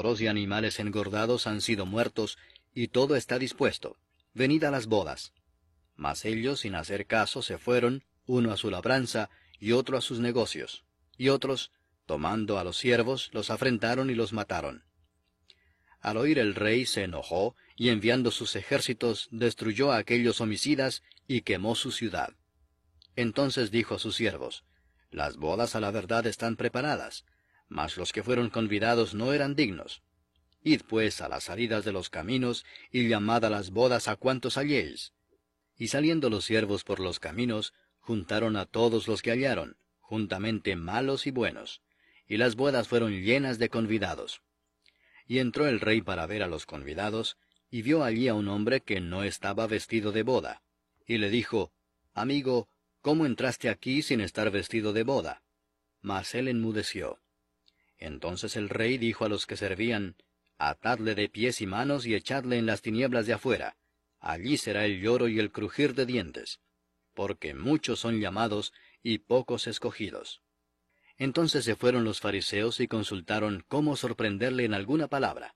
toros y animales engordados han sido muertos, y todo está dispuesto. Venid a las bodas. Mas ellos, sin hacer caso, se fueron, uno a su labranza, y otro a sus negocios. Y otros, tomando a los siervos, los afrentaron y los mataron. Al oír el rey se enojó, y enviando sus ejércitos, destruyó a aquellos homicidas, y quemó su ciudad. Entonces dijo a sus siervos, Las bodas a la verdad están preparadas, mas los que fueron convidados no eran dignos. Id pues a las salidas de los caminos, y llamad a las bodas a cuantos halléis. Y saliendo los siervos por los caminos, juntaron a todos los que hallaron, juntamente malos y buenos, y las bodas fueron llenas de convidados. Y entró el rey para ver a los convidados, y vio allí a un hombre que no estaba vestido de boda. Y le dijo, Amigo, ¿cómo entraste aquí sin estar vestido de boda? Mas él enmudeció. Entonces el rey dijo a los que servían, Atadle de pies y manos y echadle en las tinieblas de afuera. Allí será el lloro y el crujir de dientes, porque muchos son llamados y pocos escogidos. Entonces se fueron los fariseos y consultaron cómo sorprenderle en alguna palabra.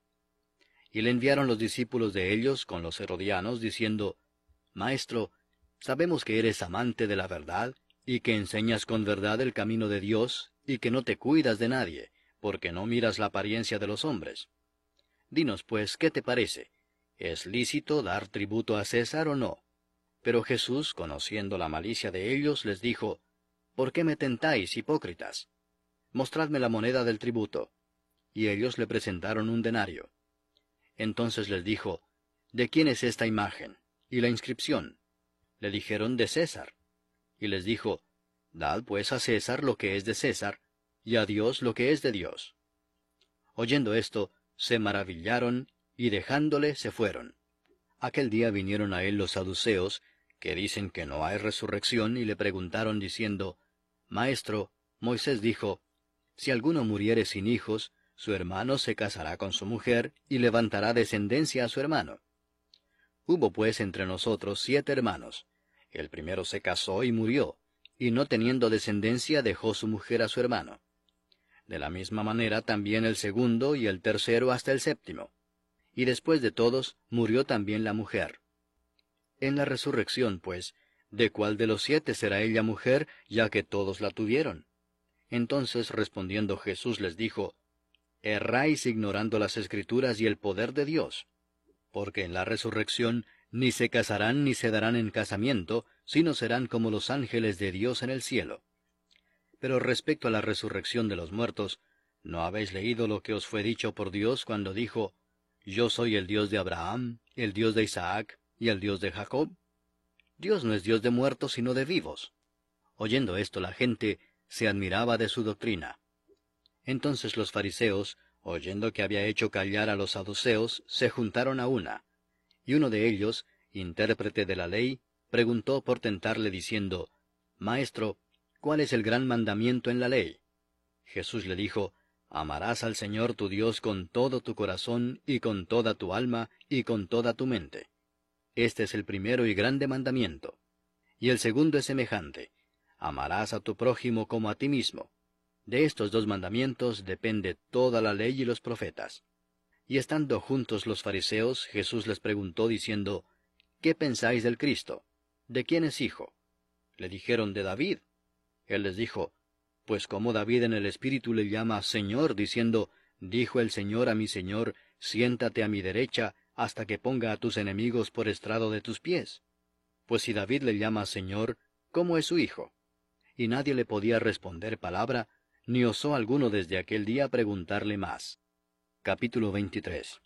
Y le enviaron los discípulos de ellos con los herodianos, diciendo, Maestro, sabemos que eres amante de la verdad, y que enseñas con verdad el camino de Dios, y que no te cuidas de nadie, porque no miras la apariencia de los hombres. Dinos pues, ¿qué te parece? ¿Es lícito dar tributo a César o no? Pero Jesús, conociendo la malicia de ellos, les dijo, ¿Por qué me tentáis, hipócritas? Mostradme la moneda del tributo. Y ellos le presentaron un denario. Entonces les dijo, ¿De quién es esta imagen? ¿Y la inscripción? Le dijeron, de César. Y les dijo, Dad pues a César lo que es de César, y a Dios lo que es de Dios. Oyendo esto, se maravillaron, y dejándole se fueron. Aquel día vinieron a él los saduceos, que dicen que no hay resurrección, y le preguntaron diciendo, Maestro, Moisés dijo, Si alguno muriere sin hijos, su hermano se casará con su mujer, y levantará descendencia a su hermano. Hubo pues entre nosotros 7 hermanos. El primero se casó y murió, y no teniendo descendencia dejó su mujer a su hermano. De la misma manera también el segundo y el tercero hasta el séptimo. Y después de todos murió también la mujer. En la resurrección, pues, ¿de cuál de los 7 será ella mujer, ya que todos la tuvieron? Entonces respondiendo Jesús les dijo, Erráis ignorando las Escrituras y el poder de Dios. Porque en la resurrección ni se casarán ni se darán en casamiento, sino serán como los ángeles de Dios en el cielo. Pero respecto a la resurrección de los muertos, ¿no habéis leído lo que os fue dicho por Dios cuando dijo, Yo soy el Dios de Abraham, el Dios de Isaac y el Dios de Jacob? Dios no es Dios de muertos, sino de vivos. Oyendo esto la gente se admiraba de su doctrina. Entonces los fariseos, oyendo que había hecho callar a los saduceos, se juntaron a una. Y uno de ellos, intérprete de la ley, preguntó por tentarle diciendo, Maestro, ¿cuál es el gran mandamiento en la ley? Jesús le dijo, Amarás al Señor tu Dios con todo tu corazón, y con toda tu alma, y con toda tu mente. Este es el primero y grande mandamiento. Y el segundo es semejante, Amarás a tu prójimo como a ti mismo. De estos 2 mandamientos depende toda la ley y los profetas. Y estando juntos los fariseos, Jesús les preguntó diciendo, ¿Qué pensáis del Cristo? ¿De quién es hijo? Le dijeron, de David. Él les dijo, Pues como David en el Espíritu le llama Señor, diciendo, Dijo el Señor a mi Señor, Siéntate a mi derecha, hasta que ponga a tus enemigos por estrado de tus pies. Pues si David le llama Señor, ¿cómo es su hijo? Y nadie le podía responder palabra, ni osó alguno desde aquel día preguntarle más. Capítulo 23.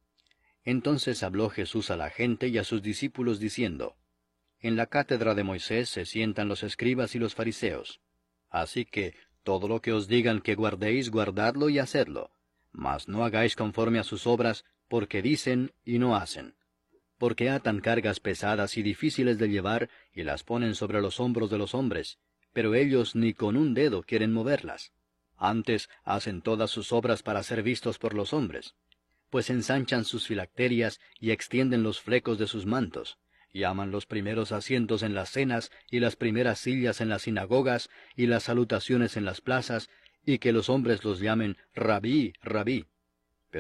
Entonces habló Jesús a la gente y a sus discípulos diciendo, En la cátedra de Moisés se sientan los escribas y los fariseos. Así que todo lo que os digan que guardéis, guardadlo y hacedlo, mas no hagáis conforme a sus obras, porque dicen y no hacen. Porque atan cargas pesadas y difíciles de llevar y las ponen sobre los hombros de los hombres, pero ellos ni con un dedo quieren moverlas. Antes hacen todas sus obras para ser vistos por los hombres, pues ensanchan sus filacterias y extienden los flecos de sus mantos, y aman los primeros asientos en las cenas y las primeras sillas en las sinagogas y las salutaciones en las plazas, y que los hombres los llamen Rabí, Rabí.